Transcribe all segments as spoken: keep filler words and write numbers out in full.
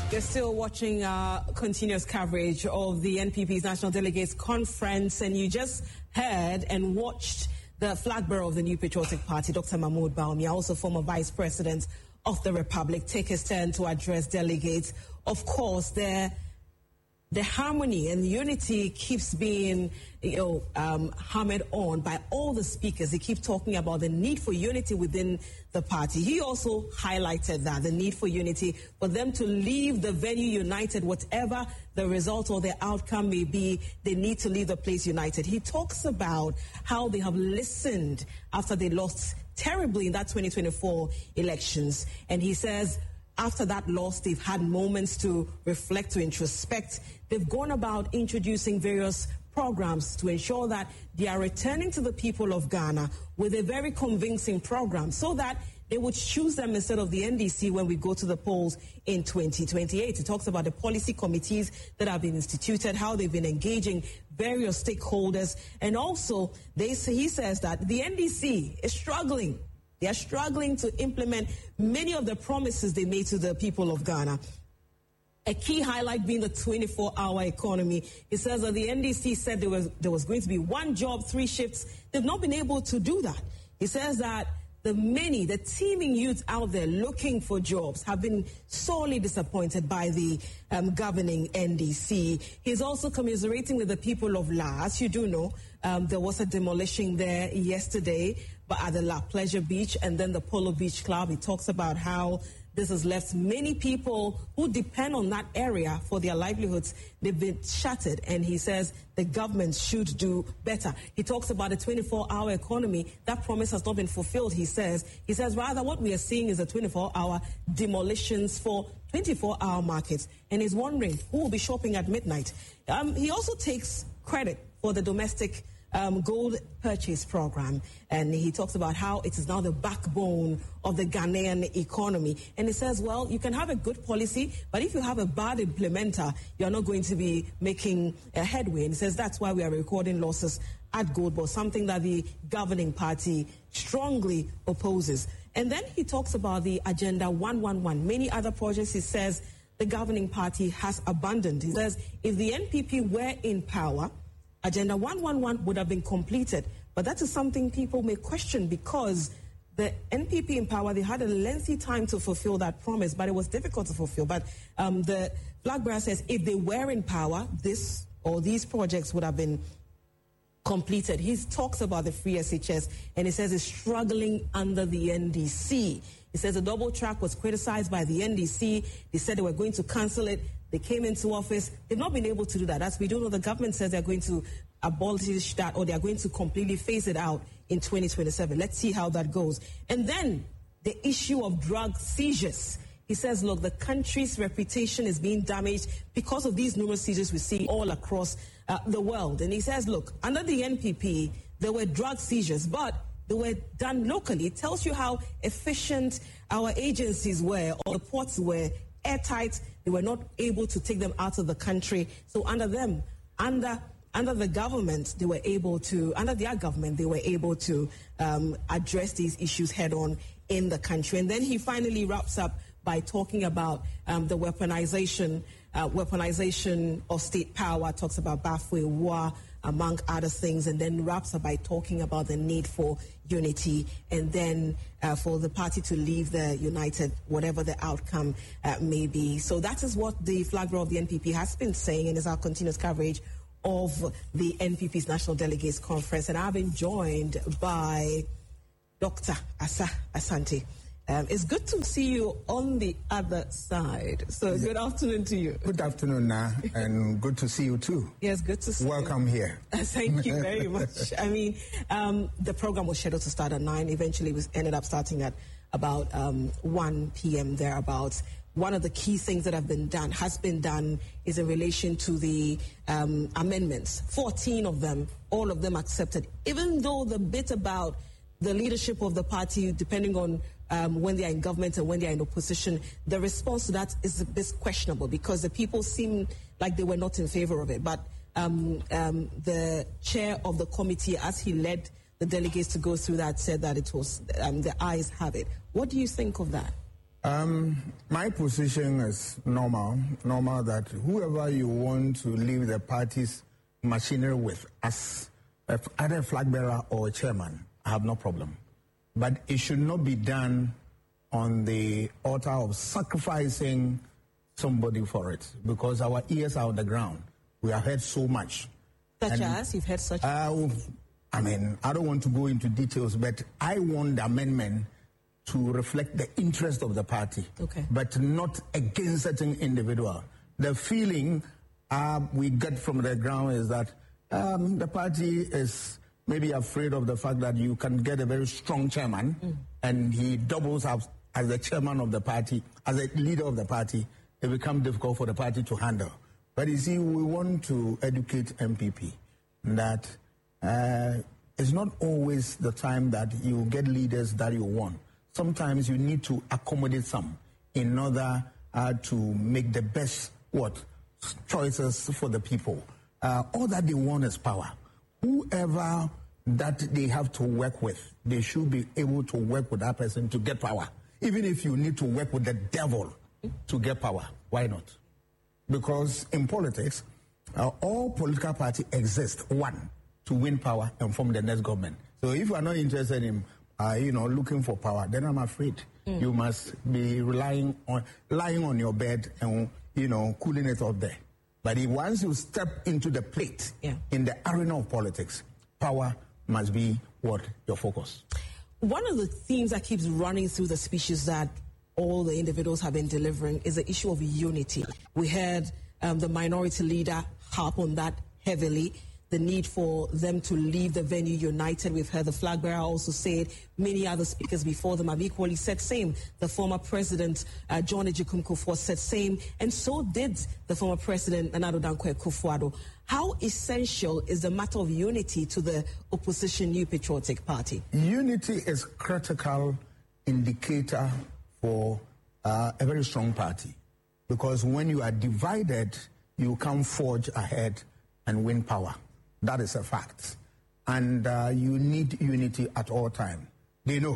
You're still watching our continuous coverage of the N P P's National Delegates Conference, and you just heard and watched the flag bearer of the New Patriotic Party, Doctor Mahmoud Bawumia, also former Vice President of the Republic, take his turn to address delegates. Of course, there the harmony and unity keeps being, you know, um, hammered on by all the speakers. They keep talking about the need for unity within the party. He also highlighted that, the need for unity, for them to leave the venue united, whatever the result or the outcome may be, they need to leave the place united. He talks about how they have listened after they lost terribly in that twenty twenty-four elections. And he says, after that loss, they've had moments to reflect, to introspect. They've gone about introducing various programs to ensure that they are returning to the people of Ghana with a very convincing program so that they would choose them instead of the N D C when we go to the polls in twenty twenty-eight. He talks about the policy committees that have been instituted, how they've been engaging various stakeholders, and also they say, he says that the N D C is struggling. They are struggling to implement many of the promises they made to the people of Ghana. A key highlight being the twenty-four hour economy. He says that the N D C said there was, there was going to be one job, three shifts. They've not been able to do that. He says that the many, the teeming youths out there looking for jobs have been sorely disappointed by the um, governing N D C. He's also commiserating with the people of La. As you do know, um, there was a demolition there yesterday, but at the La Pleasure Beach and then the Polo Beach Club. He talks about how this has left many people who depend on that area for their livelihoods. They've been shattered, and he says the government should do better. He talks about a twenty-four hour economy. That promise has not been fulfilled, he says. He says rather what we are seeing is a twenty-four hour demolitions for twenty-four hour markets, and he's wondering who will be shopping at midnight. Um, he also takes credit for the domestic Um, gold purchase program, and he talks about how it is now the backbone of the Ghanaian economy. And he says, well, you can have a good policy, but if you have a bad implementer, you're not going to be making a headway. And he says that's why we are recording losses at Goldboro, something that the governing party strongly opposes. And then he talks about the Agenda one one one, many other projects he says the governing party has abandoned. He says if the N P P were in power, Agenda one one one would have been completed, but that is something people may question because the N P P in power, they had a lengthy time to fulfill that promise, but it was difficult to fulfill. But um, the flag bearer says if they were in power, this or these projects would have been completed. He talks about the free S H S, and he says it's struggling under the N D C. He says the double track was criticized by the N D C. They said they were going to cancel it. They came into office. They've not been able to do that. As we don't know, the government says they're going to abolish that or they're going to completely phase it out in twenty twenty-seven. Let's see how that goes. And then the issue of drug seizures. He says, look, the country's reputation is being damaged because of these numerous seizures we see all across uh, the world. And he says, look, under the N P P, there were drug seizures, but they were done locally. It tells you how efficient our agencies were, or the ports were airtight. They were not able to take them out of the country. So under them, under under the government, they were able to, under their government, they were able to um, address these issues head on in the country. And then he finally wraps up by talking about um, the weaponization, uh, weaponization of state power, talks about Bafwe War, among other things, and then wraps up by talking about the need for unity and then uh, for the party to leave the united, whatever the outcome uh, may be. So that is what the flag bearer of the N P P has been saying, and is our continuous coverage of the N P P's National Delegates Conference. And I've been joined by Doctor Asa Asante. Um, it's good to see you on the other side. So yeah. Good afternoon to you. Good afternoon, Na, and good to see you too. Yes, good to see Welcome you. here. Thank you very much. I mean, um, the program was scheduled to start at nine. Eventually, we ended up starting at about um, one p.m. thereabouts. One of the key things that have been done, has been done, is in relation to the um, amendments. fourteen of them, all of them accepted. Even though the bit about the leadership of the party, depending on um, when they are in government and when they are in opposition, the response to that is a bit questionable because the people seem like they were not in favor of it. But um, um, the chair of the committee, as he led the delegates to go through that, said that it was, um, the ayes have it. What do you think of that? Um, my position is normal, normal that whoever you want to leave the party's machinery with, as either a flag bearer or a chairman, I have no problem. But it should not be done on the altar of sacrificing somebody for it, because our ears are on the ground. We have heard so much. Such and, as? You've heard such uh, I mean, I don't want to go into details, but I want the amendment to reflect the interest of the party, okay, but not against certain individual. The feeling uh, we get from the ground is that um, the party is maybe afraid of the fact that you can get a very strong chairman, mm. and he doubles up as the chairman of the party, as a leader of the party. It becomes difficult for the party to handle. But you see, we want to educate M P P that uh, it's not always the time that you get leaders that you want. Sometimes you need to accommodate some in order uh, to make the best what choices for the people. Uh, all that they want is power. Whoever that they have to work with, they should be able to work with that person to get power. Even if you need to work with the devil to get power, why not? Because in politics, uh, all political parties exist, one, to win power and form the next government. So if you are not interested in, uh, you know, looking for power, then I'm afraid mm. you must be relying on, lying on your bed and, you know, cooling it off there. But if once you step into the plate yeah. in the arena of politics, power must be what your focus. One of the themes that keeps running through the speeches that all the individuals have been delivering is the issue of unity. We heard um, the minority leader harp on that heavily, the need for them to leave the venue united. We've heard the flag bearer also say it. Many other speakers before them have equally said same. The former president, uh, John Agyekum Kufuor, said same, and so did the former president, Nana Addo Dankwa Akufo-Addo. How essential is the matter of unity to the opposition New Patriotic Party? Unity is critical indicator for uh, a very strong party, because when you are divided, you can forge ahead and win power. That is a fact. And uh, you need unity at all times. They know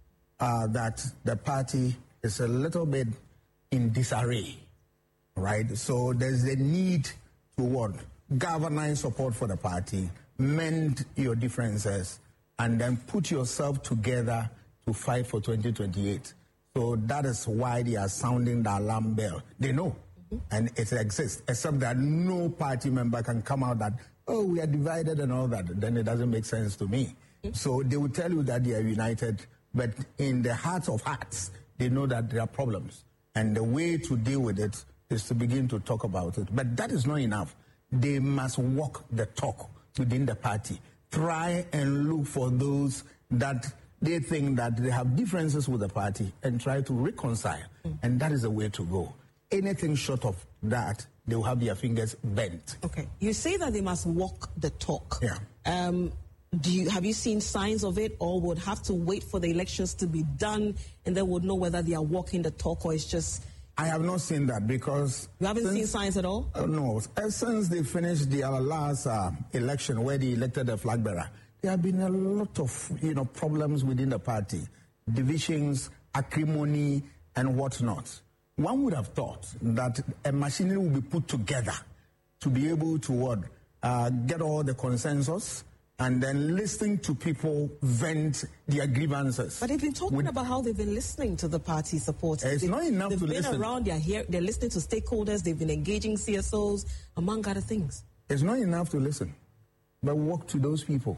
uh, that the party is a little bit in disarray, right? So there's a need to what? Galvanize support for the party, mend your differences, and then put yourself together to fight for twenty twenty-eight. So that is why they are sounding the alarm bell. They know, mm-hmm. and it exists, except that no party member can come out that, oh, we are divided and all that. Then it doesn't make sense to me. Mm-hmm. So they will tell you that they are united, but in the heart of hearts, they know that there are problems. And the way to deal with it is to begin to talk about it. But that is not enough. They must walk the talk within the party. Try and look for those that they think that they have differences with the party and try to reconcile. Mm. And that is the way to go. Anything short of that, they will have their fingers bent. Okay. You say that they must walk the talk. Yeah. Um, do you, have you seen signs of it, or would have to wait for the elections to be done and then would know whether they are walking the talk, or it's just... I have not seen that, because... You haven't since, seen signs at all? Uh, no. Since they finished the last uh, election where they elected the flag bearer, there have been a lot of, you know, problems within the party, divisions, acrimony, and whatnot. One would have thought that a machinery will be put together to be able to what, uh, get all the consensus and then listening to people vent their grievances. But they've been talking With, about how they've been listening to the party supporters. It's they've, not enough they've to been listen. around, they're here, they're listening to stakeholders, they've been engaging C S Os, among other things. It's not enough to listen, but walk to those people.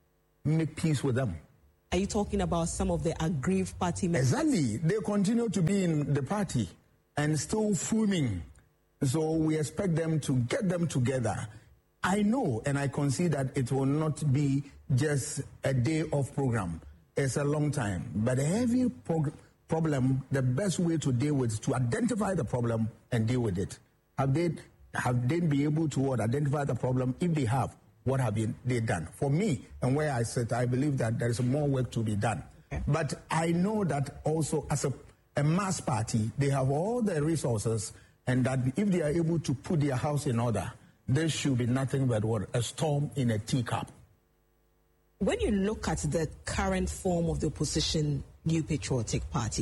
Make peace with them. Are you talking about some of the aggrieved party members? Exactly. They continue to be in the party and still fuming. So we expect them to get them together. I know and I concede that it will not be just a day off program. It's a long time. But every prog- problem, the best way to deal with is to identify the problem and deal with it. Have they, have they been able to what, identify the problem? If they have, what have they done? For me, and where I sit, I believe that there is more work to be done. Okay. But I know that also as a, a mass party, they have all the resources, and that if they are able to put their house in order, there should be nothing but what, a storm in a teacup. When you look at the current form of the opposition New Patriotic Party,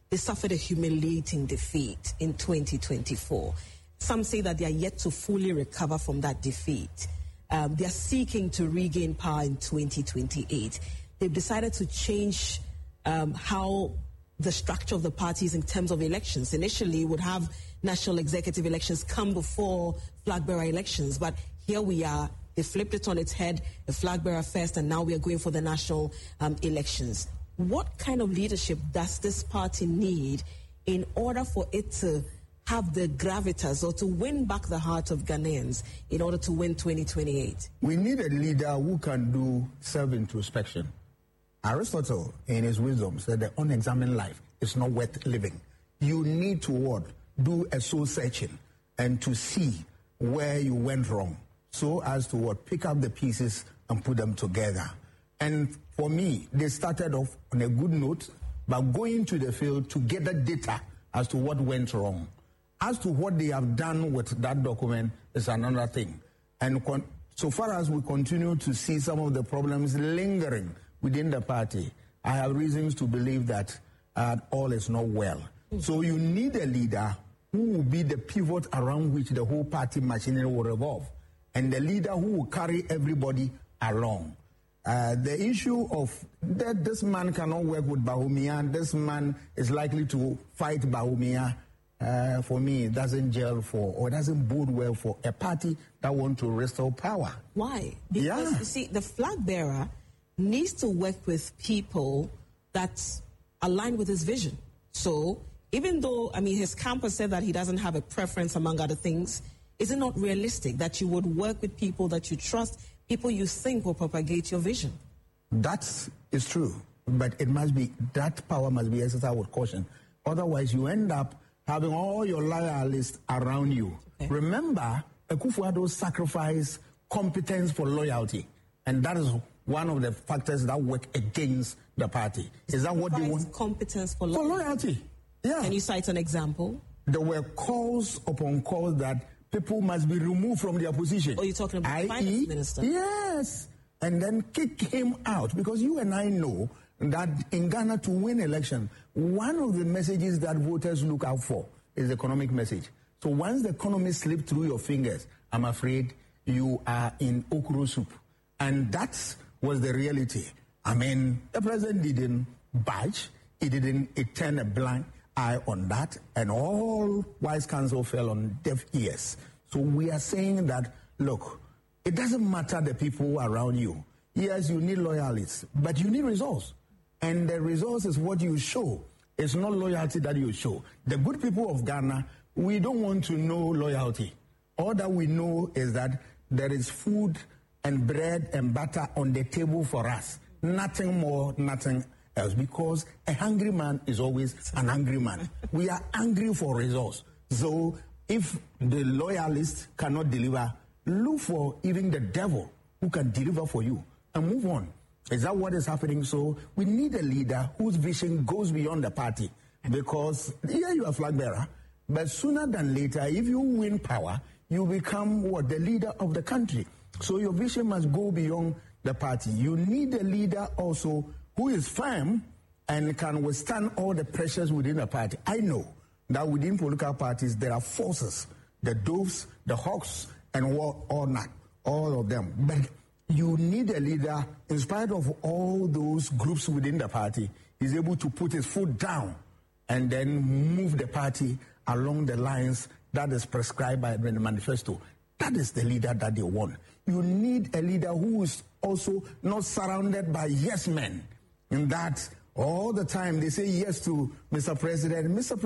they suffered a humiliating defeat in twenty twenty-four. Some say that they are yet to fully recover from that defeat. Um, they are seeking to regain power in twenty twenty-eight. They've decided to change um, how the structure of the parties in terms of elections. Initially, would have national executive elections come before flag bearer elections, but here we are. They flipped it on its head, the flag bearer first, and now we are going for the national um, elections. What kind of leadership does this party need in order for it to have the gravitas or to win back the heart of Ghanaians in order to win twenty twenty-eight? We need a leader who can do self-introspection. Aristotle, in his wisdom, said the unexamined life is not worth living. You need to what? Do a soul searching and to see where you went wrong, so as to what? Pick up the pieces and put them together. And for me, they started off on a good note by going to the field to get the data as to what went wrong. As to what they have done with that document is another thing. And con- so far as we continue to see some of the problems lingering within the party, I have reasons to believe that uh, all is not well. Mm-hmm. So you need a leader who will be the pivot around which the whole party machinery will revolve, and the leader who will carry everybody along. Uh, the issue of that this man cannot work with Bawumia, this man is likely to fight Bawumia, uh, for me, it doesn't gel for, or doesn't bode well for a party that wants to restore power. Why? Because, yeah. you see, the flag bearer needs to work with people that align with his vision. So, even though, I mean, his campus said that he doesn't have a preference among other things, is it not realistic that you would work with people that you trust, people you think will propagate your vision? That is true, but it must be, that power must be exercised with caution. Otherwise, you end up having all your loyalists around you. Okay. Remember, Akufo-Addo sacrificed competence for loyalty, and that is one of the factors that work against the party. Is that what they want? Competence for loyalty. For loyalty, yeah. Can you cite an example? There were calls upon calls that people must be removed from their position. Oh, you're talking about the finance minister? Yes. And then kick him out, because you and I know that in Ghana, to win election, one of the messages that voters look out for is the economic message. So once the economy slips through your fingers, I'm afraid you are in okra soup. And that was the reality. I mean, the president didn't budge. He didn't he turned a blind eye on that. And all wise counsel fell on deaf ears. So we are saying that, look, it doesn't matter the people around you. Yes, you need loyalists, but you need results. And the results is what you show. It's not loyalty that you show. The good people of Ghana, we don't want to know loyalty. All that we know is that there is food and bread and butter on the table for us. Nothing more, nothing else. Because a hungry man is always an angry man. We are angry for results. So if the loyalists cannot deliver, look for even the devil who can deliver for you and move on. Is that what is happening? So we need a leader whose vision goes beyond the party, because yeah, you are flag bearer, but sooner than later, if you win power, you become what? The leader of the country. So your vision must go beyond the party. You need a leader also who is firm and can withstand all the pressures within the party. I know that within political parties, there are forces, the doves, the hawks, and all, all not, all of them. But you need a leader, in spite of all those groups within the party, is able to put his foot down and then move the party along the lines that is prescribed by the manifesto. That is the leader that they want. You need a leader who is also not surrounded by yes men, in that all the time they say yes to Mister President. Mister